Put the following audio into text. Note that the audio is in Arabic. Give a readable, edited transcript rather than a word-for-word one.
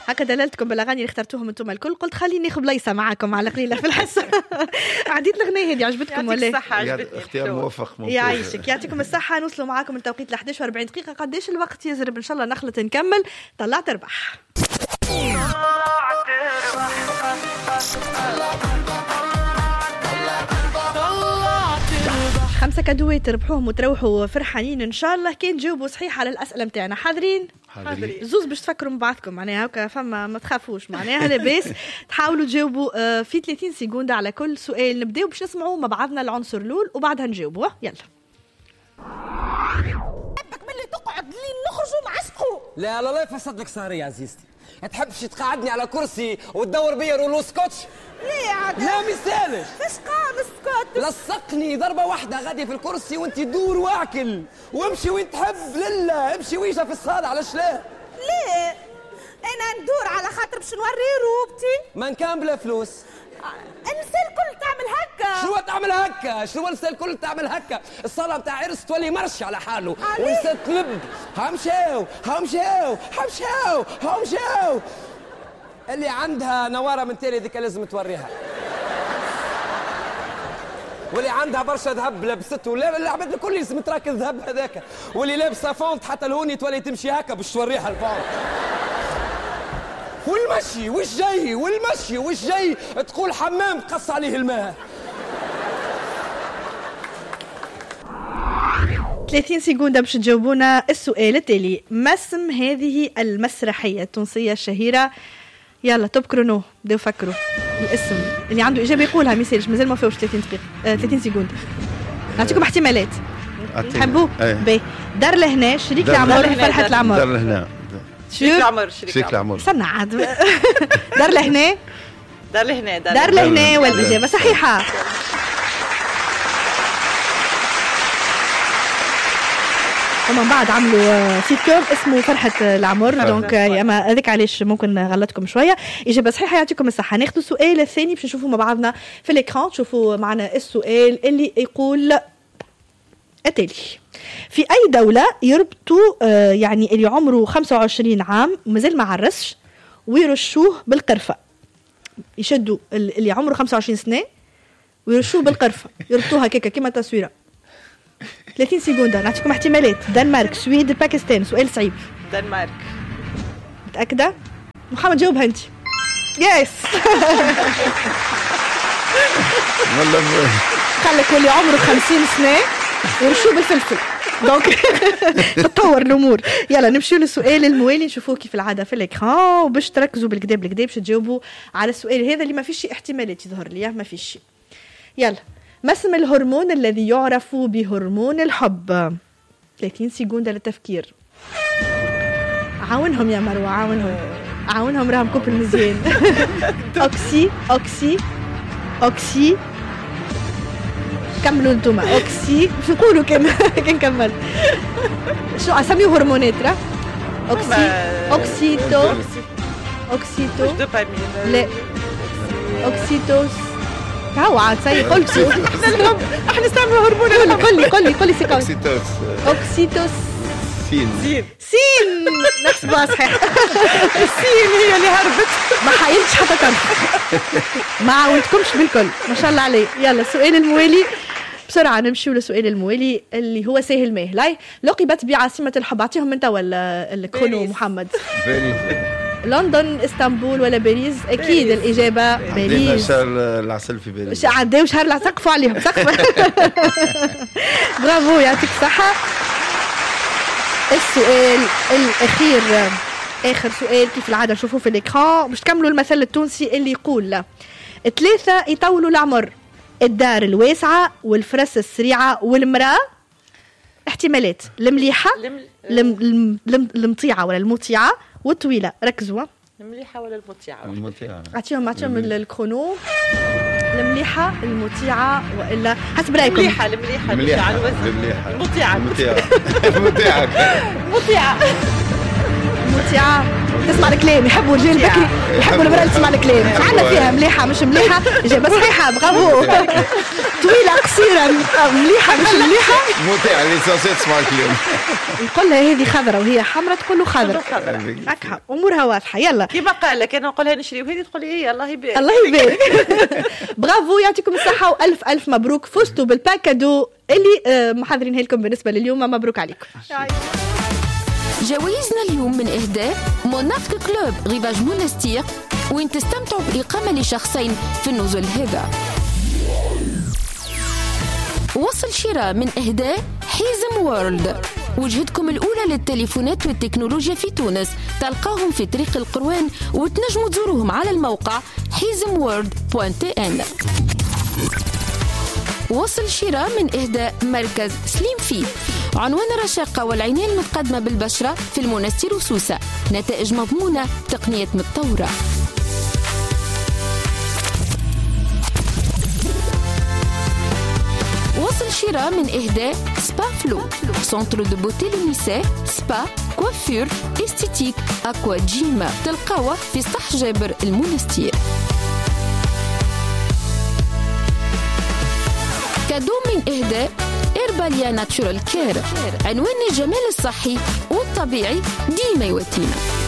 هكا دللتكم بالاغاني اللي اخترتوهم انتم الكل. قلت خليني ناخذ ليسه معكم على قليله في الحصه. عديت الاغنيه هذه عجبتكم ولا؟ اختيار موفق. يعيشك، يعطيكم الصحه. نوصلوا معاكم التوقيت ل 11:40 دقيقه. قداش الوقت يزرب؟ ان شاء الله نخلط نكمل. طلعت ربح. 5 كادوات تربحوهم وتروحوا فرحانين ان شاء الله. كان جاوبوا صحيح على الاسئله نتاعنا. حاضرين زوز باش تفكروا من بعضكم معناها هكا، فما ما تخافوش معناها لاباس تحاولوا تجاوبوا في 30 سكوند على كل سؤال. نبداو باش نسمعوا مع بعضنا العنصر الاول وبعدها نجاوبوا. يلا حبك ملي تقعد لين نخرجوا نعسقوا. لا لا لا يفسد لك سهري يا عزيزتي. تحبش تقعدني على كرسي وتدور بيا رولو سكوتش؟ ليه عاد؟ لا مثالش. فاش قام سكوت؟ لصقني ضربه واحده غادي في الكرسي وانت دور واكل وامشي وين تحب. لله امشي ويجا في الصاله. علاش لا؟ ليه؟ انا ندور على خاطر باش نوري روبتي. ما كان بلا فلوس. النساء الكل تعمل هكا. شنو تعمل هكا؟ شنو النساء الكل تعمل هكا؟ الصاله نتاع عرس تولي مرش على حاله والنساء تلب. همشاو همشاو همشاو همشاو. اللي عندها نواره من تالي ذيك لازم توريها. واللي عندها برشا ذهب لبسته. لا العباد الكل لازم تراك الذهب هذاك. واللي لابسه فونت حتى الهوني تولي تمشي هكا باش توريها الفونت. والمشي وش جاي؟ والمشي وش جاي؟ تقول حمام تقص عليه الماء. 30 سكوند باش تجاوبونا السؤال التالي. ما اسم هذه المسرحية التونسية الشهيرة؟ يلا توب كرونو، بداو فكروا الاسم. اللي عنده إجابة يقولها ميسالش، مازال ما فيهوش 30 دقيقة 30 سكوند. نعطيكم احتمالات تحبوا؟ باهي. دار لهنا، شريك العمر، فرحة العمر. دار لهنا، شريك العمر. شريك العمر. استنى عاد. دار لهنا. دار لهنا. دار لهنا والإجابة صحيحة. ومن بعد عملوا سيت كوم اسمه فرحة العمر. دونك اما هذيك علاش ممكن غلطكم شويه. اجابه صحيحه، يعطيكم الصحه. ناخذ السؤال الثاني باش نشوفوا مع بعضنا في الاكران. تشوفوا معنا السؤال اللي يقول التالي. في اي دوله يربطوا يعني اللي عمره 25 عام ومازال ما عرسش ويرشوه بالقرفه؟ يشدوا اللي عمره 25 سنه ويرشوه بالقرفه، يربطوها كيكه كما تصويره. 30 سكوند. نعطيكم احتمالات. دنمارك، سويد، باكستان. سؤال صعيب. دنمارك. متأكدة؟ محمد جاوبها انت. يس. قال لك واللي عمره 50 سنة ورشوه بالفلفل. دونك تطور الامور. يلا نمشيو للسؤال الموالي، نشوفوه كيف العاده في الاكران وباش تركزوا بالكدا باش تجاوبوا على السؤال هذا اللي ما فيش احتمالات يظهر لي. ما فيش. يلا. ما اسم الهرمون الذي يعرف بهرمون الحب؟ 30 سكوند للتفكير. عاونهم يا مروة، عاونهم راهم كوبل مزيان. أوكسي كملوا انتوما. أوكسي شو نقولوا كان نكمل. شو أسميه هرمونات راه؟ أوكسيتو لا أوكسيتوس. عاد سي قلتوا احنا نستعملوا هرمون. قولي سيكون. اوكسيتوس سين نكتبها صحيح. السين هي اللي هربت. ما حايلتش حتى كلمه. ما عاونتكمش بالكل ما شاء الله عليه. يلا السؤال الموالي بسرعه. نمشيو للسؤال الموالي اللي هو سهل ماهلاي. لقبت بعاصمه الحب. اعطيهم من توا الكرونو محمد. لندن، اسطنبول ولا باريس؟ اكيد باريس. الاجابه باريس. شهر العسل في باريس. عداو شهر العسل. سقفوا عليهم سقفوا. برافو يعطيك الصحه. السؤال الاخير اخر سؤال كيف العاده نشوفوه في الاكران باش تكملوا المثل التونسي اللي يقول 3 يطولوا العمر: الدار الواسعه والفرس السريعه والمراه. احتمالات: المليحه، المطيعه ولا المطيعه، والطويله. ركزوا. المليحه ولا المطيعه؟ اعطيهم الكرونو. المليحه، المطيعه، والا حسب رايكم؟ المليحه المطيعه. تسمع الكلام، يحبوا رجال بكري، يحبوا المرأة اللي تسمع الكلام. عندنا فيها مليحة مش مليحة، إجابة صحيحة برافو. طويلة قصيرة مليحة مش مليحة. متاع ليسانسيات تسمع الكلام. نقول لها هذه خضرة وهي حمرة تقول له خضرة. هكا أمورها واضحة. يلا. كيما قال لك أنا نقولها نشري وهذه تقول لي إيه الله يبارك. الله يبارك. برافو يعطيكم الصحة وألف ألف مبروك، فزتوا بالباكادو اللي محضرينها لكم بالنسبة لليوم. مبروك عليكم. جوائزنا اليوم من إهداء مونارك كلوب ريفاج مونستير، وين تستمتعوا بإقامة لشخصين في النزل هذا. وصل شراء من إهداء حيزم وورلد، وجهتكم الأولى للتليفونات والتكنولوجيا في تونس. تلقاهم في طريق القروان وتنجموا تزوروهم على الموقع حيزمworld.tn. وصل شراء من إهداء مركز سليم فيت، عنوان الرشاقة والعناية المتقدمة بالبشرة في المنستير وسوسة، نتائج مضمونة، تقنيات متطورة. وصل شراء من إهداء سبا فلو، سنتر دو بوتي لونيسي، سبا، كوافير، استيتيك، أكوا جيم، تلقاوه في صح جابر المنستير. كادو من إهداء إرباليا ناتشورال كير، عنوان الجمال الصحي والطبيعي ديما يواتينا.